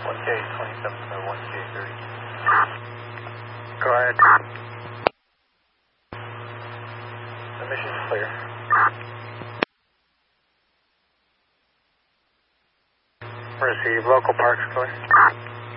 1K 27 or 1K 30. Go ahead. The mission's clear. Receive. Local parks clear.